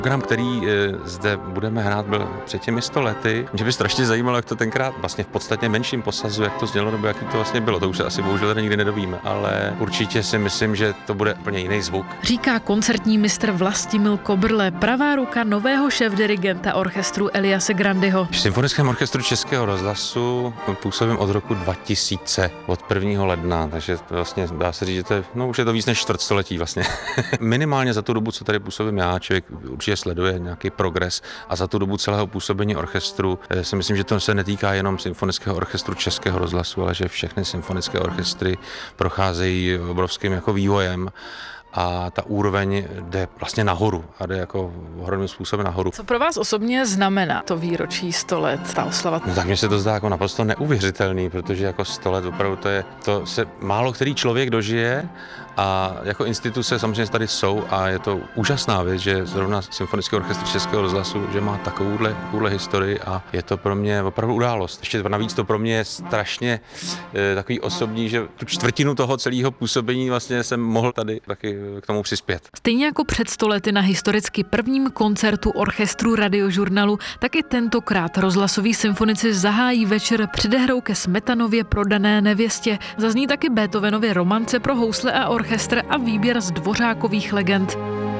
Program, který zde budeme hrát, byl před těmi 100 lety. Mě by strašně zajímalo, jak to tenkrát vlastně v podstatně menším posazu, jak to znělo, nebo jaký to vlastně bylo. To už se asi bohužel nikdy nedovíme, ale určitě si myslím, že to bude úplně jiný zvuk. Říká koncertní mistr Vlastimil Kobrle, pravá ruka nového šéfdirigenta orchestru Eliase Grandyho. V Symfonickém orchestru Českého rozhlasu působím od roku 2000, od 1. ledna, takže vlastně dá se říct, že to je, už je to víc než čtvrtstoletí vlastně. Minimálně za tu dobu, co tady působím já, člověk určitě sleduje nějaký progres a za tu dobu celého působení orchestru si myslím, že to se netýká jenom Symfonického orchestru Českého rozhlasu, ale že všechny symfonické orchestry procházejí obrovským jako vývojem. A ta úroveň jde vlastně nahoru a jde jako ohromným způsobem nahoru. Co pro vás osobně znamená to výročí 100 let, ta oslava? No tak mně se to zdá jako naprosto neuvěřitelný, protože jako 100 let opravdu to se málo který člověk dožije a jako instituce samozřejmě tady jsou a je to úžasná věc, že zrovna Symfonický orchestr Českého rozhlasu, že má takovouhle historii a je to pro mě opravdu událost. Ještě navíc to pro mě je strašně takový osobní, že tu čtvrtinu toho celého působení vlastně jsem mohl tady taky k tomu přispět. Stejně jako před 100 lety na historicky prvním koncertu orchestru Radiožurnalu, tak i tentokrát rozhlasoví symfonici zahájí večer předehrou ke Smetanově Prodané nevěstě. Zazní taky Beethovenově Romance pro housle a orchestr a výběr z Dvořákových legend.